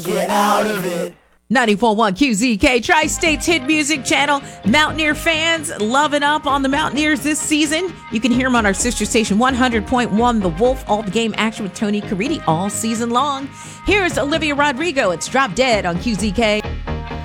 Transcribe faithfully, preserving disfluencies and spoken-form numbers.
Get out of it. ninety-four point one Q Z K, Tri-State's hit music channel. Mountaineer fans loving up on the Mountaineers this season. You can hear them on our sister station one hundred point one The Wolf, all the game action with Tony Caridi all season long. Here's Olivia Rodrigo. It's Drop Dead on Q Z K.